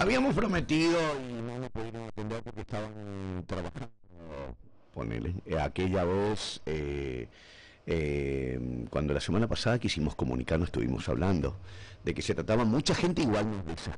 Habíamos prometido y no me pudieron atender porque estaban trabajando. Ponele, aquella vez, cuando la semana pasada quisimos comunicarnos, estuvimos hablando de que se trataba mucha gente igual nos